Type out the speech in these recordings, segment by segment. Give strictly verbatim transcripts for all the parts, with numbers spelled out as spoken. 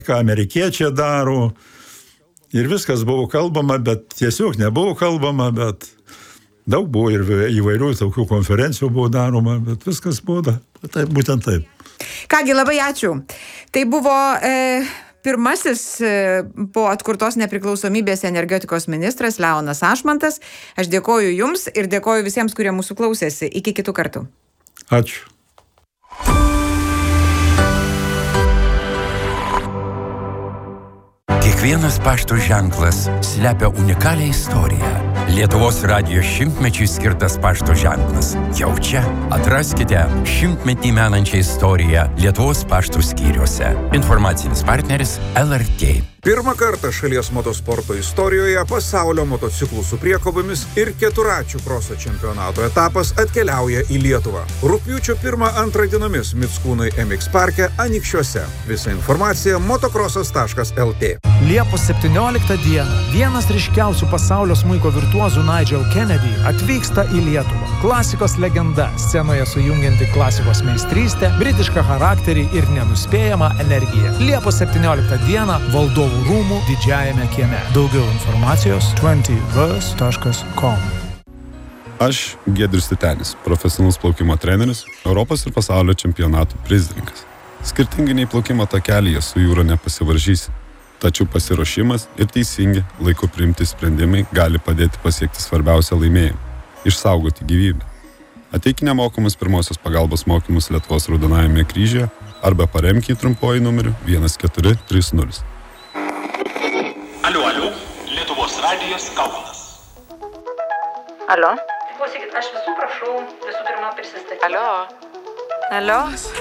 ką amerikiečiai daro. Ir viskas buvo kalbama, bet tiesiog nebuvo kalbama, bet daug buvo ir įvairių tokių konferencijų buvo daroma, bet viskas buvo da, taip, būtent taip. Kągi, labai ačiū. Tai buvo e, pirmasis e, po atkurtos nepriklausomybės energetikos ministras Leonas Ašmantas. Aš dėkoju Jums ir dėkoju visiems, kurie mūsų klausėsi. Iki kitų kartų. Ačiū. Kiekvienas pašto ženklas slepia unikalią istoriją. Lietuvos radijo šimtmečiui skirtas pašto ženklas. Jau čia atraskite šimtmetį menančią istoriją Lietuvos paštų skyriuose. Informacinis partneris L R T. Pirmą kartą šalies motosporto istorijoje pasaulio motociklų su priekabomis ir keturačių kroso čempionato etapas atkeliauja į Lietuvą. Rugpjūčio pirmą antrą dienomis Mickūnai M X parke Anykščiuose. Visa informacija motokrosas taškas L T. Liepos septynioliktą dieną vienas ryškiausių pasaulio smuiko virtuozų Nigel Kennedy atvyksta į Lietuvą. Klasikos legenda, scenoje sujungianti klasikos meistrystę, britišką charakterį ir nenuspėjamą energiją. Liepos septynioliktą dieną Valdovų rūmų didžiajame kieme. Daugiau informacijos twenty verse taškas com. Aš Giedrius Titenis, profesionalus plaukimo treneris, Europos ir pasaulio čempionatų prizininkas. Skirtingai nei plaukimo takelyje su jūra nepasivaržysi. Tačiau pasiruošimas ir teisingi laiku priimti sprendimai gali padėti pasiekti svarbiausią laimėjimą – išsaugoti gyvybę. Ateik nemokamus pirmosios pagalbos mokymus Lietuvos Raudonajame kryžiuje arba paremk jį trumpuoju numeriu vienas keturi trys nulis. Alio, alio, Lietuvos radijas Kaunas. Alio? Klausykit, aš visų prašau visų pirma prisistatyti. Alio? Alio?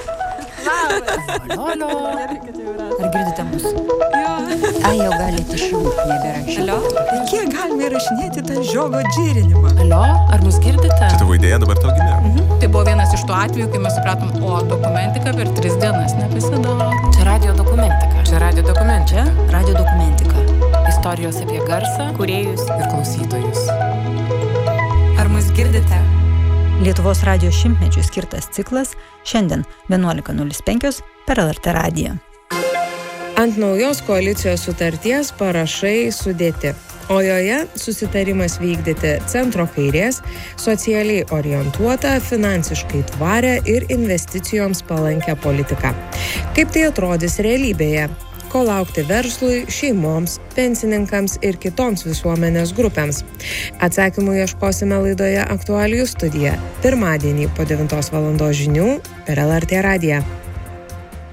Alio, alio. Ar girdite mus? Jo. Ai, jau galite išjungti, neberašyti. Alio? Kiek galime įrašinėti tą žiogo džirinimą? Alio, ar mus girdite? Čia tavo idėja dabar tau gimė? Mhm. Tai buvo vienas iš tų atvejų, kai mes supratom, o dokumentika per tris dienas nepasidaro. Čia radio dokumentika. Čia radio dokumentika. Čia radio dokumentika. Istorijos apie garsą, kūrėjus ir klausytojus. Ar mus girdite? Lietuvos radijo šimtmečiui skirtas ciklas šiandien vienuolika nulis penkios per L R T radiją. Ant naujos koalicijos sutarties parašai sudėti, o joje susitarimas vykdyti centro kairės, socialiai orientuotą, finansiškai tvarę ir investicijoms palankę politiką. Kaip tai atrodys realybėje? Ko laukti verslui, šeimoms, pensininkams ir kitoms visuomenės grupėms? Atsakymų ieškosime laidoje Aktualijų studija. Pirmadienį po devintos valandos žinių per L R T radiją.